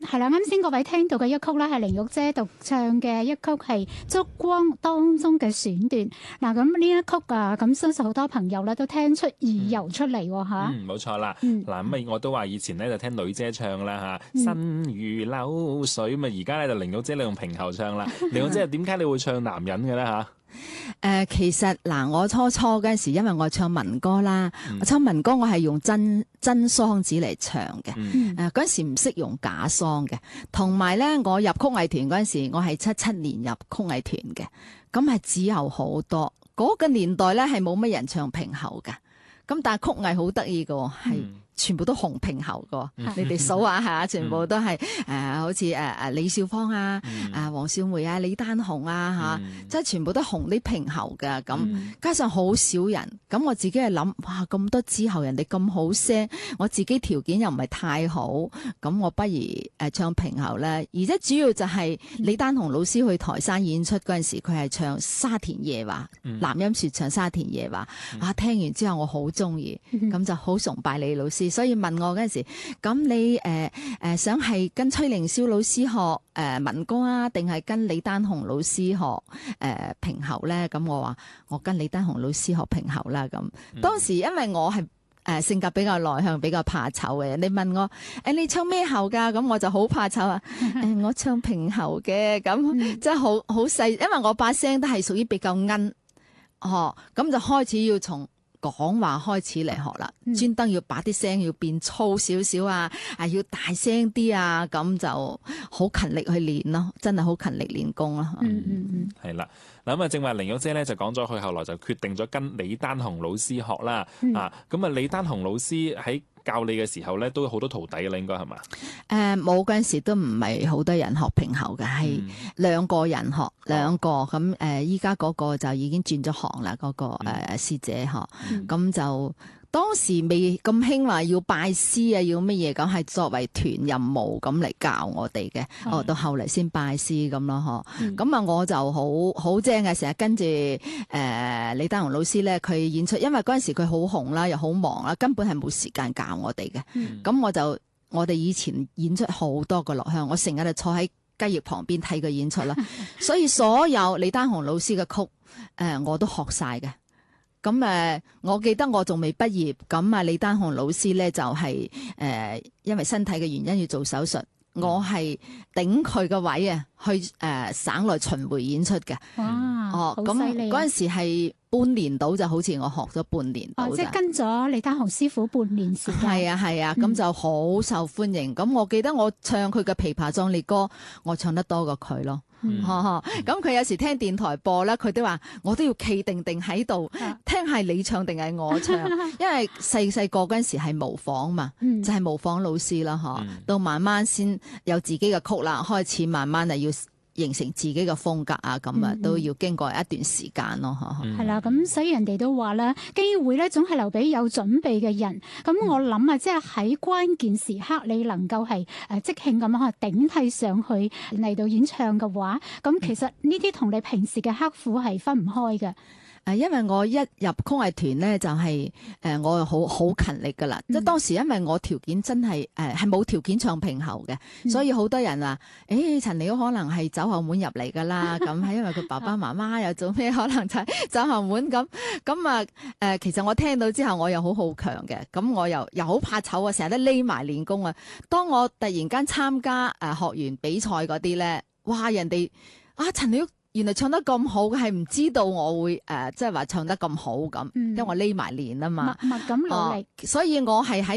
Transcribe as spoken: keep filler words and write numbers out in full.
係啦，啱先各位聽到嘅一曲咧，係玲玉姐獨唱嘅一曲係《燭光》當中嘅選段。嗱，咁呢一曲啊，咁相信好多朋友咧都聽出意由出嚟喎嚇。 嗯，冇錯啦。 嗯， 嗱咁啊，我都話以前咧就聽女姐唱啦嚇，身如流水咁啊，而家咧就玲玉姐你用平喉唱啦。玲玉姐點解你會唱男人嘅咧嚇？ 誒、呃，其實嗱，我初初嗰陣時，因為我唱民歌啦， 嗯、 我唱民歌我係用真真桑子嚟唱嘅。誒、 嗯， 嗰陣、呃、時唔識用假桑嘅，同埋咧，我入曲藝團嗰陣時，我係七七年入曲藝團嘅，咁係自由好多。嗰、那個年代咧係冇乜人唱平喉嘅，咁但係曲藝好得意嘅，係、嗯。全部都紅平喉個，嗯、你哋數下下，全部都係誒、嗯呃，好似誒誒李少芳啊、誒、嗯、黃少梅啊、李丹紅啊嚇，嗯、即係全部都紅啲平喉嘅咁。嗯、加上好少人，咁我自己係諗，哇咁多之後人哋咁好聲，我自己條件又唔係太好，咁我不如誒唱平喉咧。而且主要就係李丹紅老師去台山演出嗰陣時，佢係唱沙田夜話，嗯、南音説唱沙田夜話，嗯、啊聽完之後我好中意，咁、嗯、就好崇拜李老師。所以問我嗰陣時，咁你誒誒、呃、想係跟崔凌霄老師學誒、呃、民歌啊，定係跟李丹紅老師學誒、呃、平喉咧？咁我話我跟李丹紅老師學平喉啦。咁當時因為我係誒、呃、性格比較內向，比較怕醜嘅。你問我誒、欸、你唱咩喉㗎？咁我就好怕醜啊！誒、呃、我唱平喉嘅，咁即係好好細，因為我把聲都係屬於比較奀，哦，咁就開始要從講話開始嚟學啦，專登、嗯、要把啲聲要變粗少少啊，啊要大聲啲啊，咁就好勤力去練咯，真係好勤力練功咯。 嗯嗯嗯， 係啦，嗱咁啊，正話玲玉姐咧就講咗，佢後來就決定咗跟李丹紅老師學啦。嗯、啊，咁啊李丹紅老師喺教你嘅時候咧，都好多徒弟嘅啦，應該係嘛？ 誒冇嗰陣時都唔係好多人學平喉嘅，係兩個人學、嗯、兩個咁誒。依家嗰個就已經轉咗行啦，嗰、那個誒、嗯呃、師姐學，咁、嗯、就當時未咁興話要拜師啊，要乜嘢咁，係作為團任務咁嚟教我哋嘅。哦、嗯，到後嚟先拜師咁咯，嗬。咁啊，我就好好正嘅，成日跟住誒、呃、李丹紅老師咧，佢演出，因為嗰陣時佢好紅啦，又好忙啦，根本係冇時間教我哋嘅。咁、嗯、我就我哋以前演出好多個落鄉，我成日就坐喺雞翼旁邊睇佢演出啦，所以所有李丹紅老師嘅曲誒、呃、我都學晒嘅。咁誒、呃，我記得我仲未畢業，咁啊李丹紅老師咧就係、是、誒、呃，因為身體嘅原因要做手術，嗯、我係頂佢個位啊，去誒、呃、省內巡迴演出嘅。 哇， 哦，咁嗰陣時係半年到，就好似我學咗半年到、哦。即係跟咗李丹紅師傅半年時間。 係啊係啊，咁、啊、就好受歡迎。咁、嗯、我記得我唱佢嘅《琵琶壯烈歌》，我唱得多過佢咯。咁佢、嗯、有時聽電台播啦，佢都話我都要企定定喺度聽係你唱定係我唱，因為細細個嗰陣時係模仿嘛，嗯、就係模仿老師啦，嗬、嗯。到慢慢先有自己嘅曲啦，開始慢慢啊要形成自己嘅風格啊，咁啊都要經過一段時間咯，嗬。 係啦，咁所以人哋都話咧，機會咧總係留俾有準備嘅人。咁我諗啊，即係喺關鍵時刻，你能夠係誒即興咁樣頂替上去嚟到演唱嘅話，咁其實呢啲同你平時嘅刻苦係分唔開嘅。 誒，因為我一入曲藝團咧，就係、是、誒、呃，我好好勤力噶啦。即係、嗯、當時因為我條件真係誒係冇條件唱平喉嘅，嗯、所以好多人話：誒陳李可能係走後門入嚟噶啦。咁係因為佢爸爸媽媽又做咩，可能就係走後門咁。咁啊誒，其實我聽到之後，我又好好強嘅。咁我又又好怕醜啊，成日都匿埋練功啊。當我突然間參加誒、呃、學員比賽嗰啲咧，哇！人哋啊陳李原來唱得咁好，係唔知道我會誒，即係話唱得咁好咁，嗯、因為我匿埋練啊嘛， 默默咁努力、 呃，所以我係喺